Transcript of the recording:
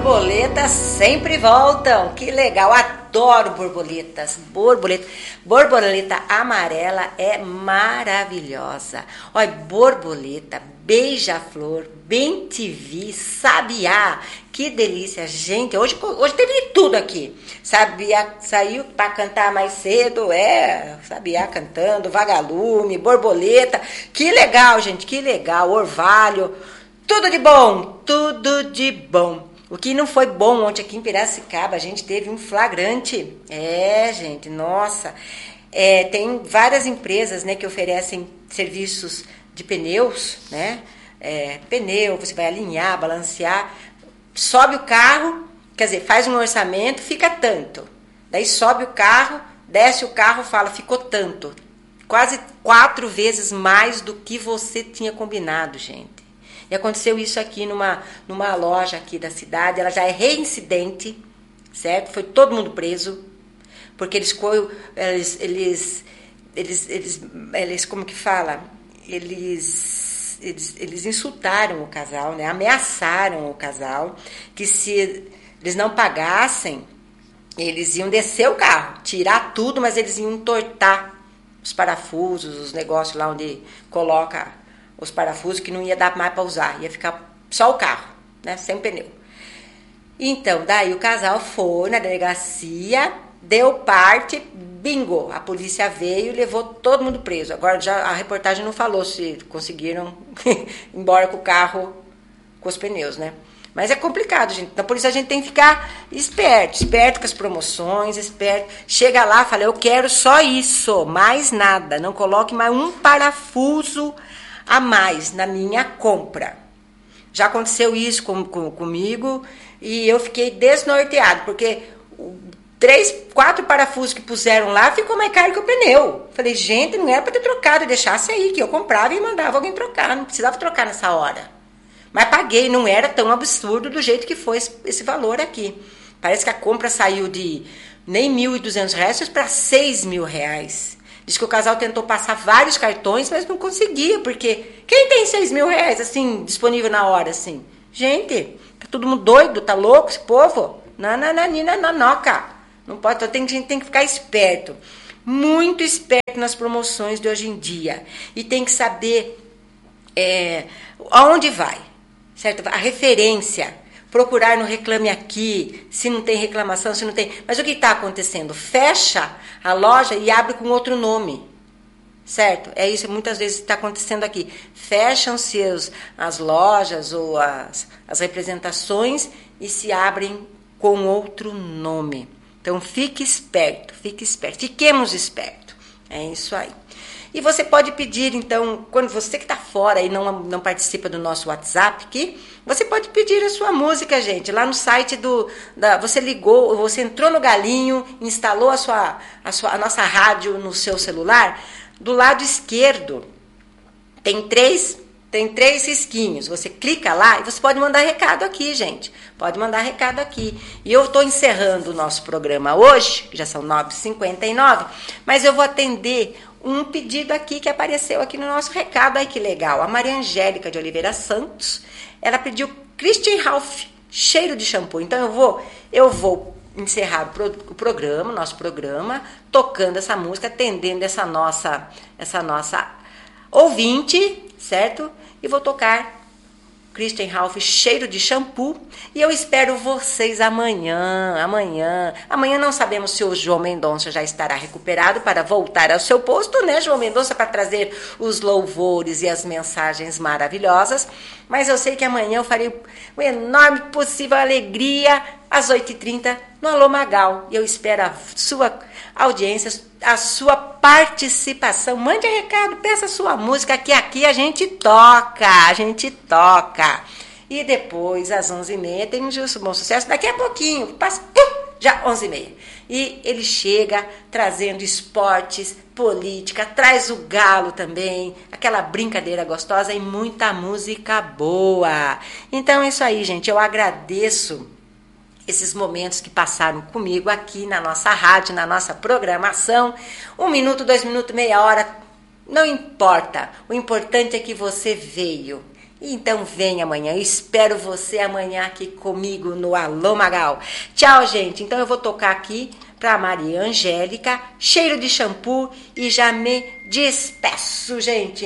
borboletas sempre voltam. Que legal, adoro borboletas. Borboleta amarela é maravilhosa. Olha, borboleta, beija-flor, bem-te-vi, sabiá. Que delícia, gente. Hoje teve de tudo aqui. Sabiá saiu para cantar mais cedo, sabiá cantando, vagalume, borboleta. Que legal, gente, que legal. Orvalho. Tudo de bom, tudo de bom. O que não foi bom ontem aqui em Piracicaba, a gente teve um flagrante. Gente, nossa. Tem várias empresas, né, que oferecem serviços de pneus, né? Pneu, você vai alinhar, balancear. Sobe o carro, quer dizer, faz um orçamento, fica tanto. Daí sobe o carro, desce o carro, fala, ficou tanto. Quase 4 vezes mais do que você tinha combinado, gente. E aconteceu isso aqui numa loja aqui da cidade. Ela já é reincidente, certo? Foi todo mundo preso, porque eles como que fala? Eles insultaram o casal, né? Ameaçaram o casal, que se eles não pagassem, eles iam descer o carro, tirar tudo, mas eles iam entortar os parafusos, os negócios lá onde coloca os parafusos, que não ia dar mais para usar, ia ficar só o carro, né, sem pneu. Então, daí o casal foi na delegacia, deu parte, bingo, a polícia veio e levou todo mundo preso. Agora já a reportagem não falou se conseguiram ir embora com o carro, com os pneus, né? Mas é complicado, gente. Na polícia a gente tem que ficar esperto com as promoções, esperto. Chega lá, fala, eu quero só isso, mais nada, não coloque mais um parafuso a mais na minha compra. Já aconteceu isso comigo e eu fiquei desnorteado, porque 3, 4 parafusos que puseram lá ficou mais caro que o pneu. Falei, gente, não era para ter trocado, deixasse aí, que eu comprava e mandava alguém trocar, não precisava trocar nessa hora. Mas paguei, não era tão absurdo do jeito que foi esse valor aqui. Parece que a compra saiu de nem R$1.200 para R$6.000. Diz que o casal tentou passar vários cartões, mas não conseguia, porque quem tem R$6.000, assim, disponível na hora, assim? Gente, tá todo mundo doido, tá louco esse povo? Nananina, não pode, então a gente tem que ficar esperto. Muito esperto nas promoções de hoje em dia. E tem que saber aonde vai, certo? A referência. Procurar no Reclame Aqui, se não tem reclamação, se não tem... Mas o que está acontecendo? Fecha a loja e abre com outro nome, certo? É isso, muitas vezes está acontecendo aqui. Fecham-se as lojas ou as representações e se abrem com outro nome. Então, fique esperto, fiquemos espertos. É isso aí. E você pode pedir, então, quando você que está fora e não participa do nosso WhatsApp aqui, você pode pedir a sua música, gente, lá no site você ligou, você entrou no Galinho, instalou a nossa rádio no seu celular, do lado esquerdo tem três risquinhos, você clica lá e você pode mandar recado aqui, gente, pode mandar recado aqui. E eu estou encerrando o nosso programa hoje, que já são 9h59, mas eu vou atender um pedido aqui que apareceu aqui no nosso recado. Ai, que legal. A Maria Angélica de Oliveira Santos, ela pediu Christian Ralph, cheiro de shampoo. Então eu vou encerrar o nosso programa, tocando essa música, atendendo essa nossa ouvinte, certo? E vou tocar Christian Ralph, cheiro de shampoo. E eu espero vocês amanhã. Amanhã não sabemos se o João Mendonça já estará recuperado para voltar ao seu posto, né, João Mendonça, para trazer os louvores e as mensagens maravilhosas. Mas eu sei que amanhã eu farei uma enorme possível alegria às 8h30 no Alô Magal. E eu espero a sua audiência, a sua participação. Mande recado, peça a sua música, que aqui a gente toca. E depois, às 11h30, tem um Gilson Bom Sucesso. Daqui a pouquinho, passa, já 11h30. E ele chega trazendo esportes, política, traz o galo também, aquela brincadeira gostosa e muita música boa. Então é isso aí, gente. Eu agradeço esses momentos que passaram comigo aqui na nossa rádio, na nossa programação. 1 minuto, 2 minutos, meia hora, não importa. O importante é que você veio. Então vem amanhã, eu espero você amanhã aqui comigo no Alô Magal. Tchau, gente. Então eu vou tocar aqui para Maria Angélica, cheiro de shampoo, e já me despeço, gente.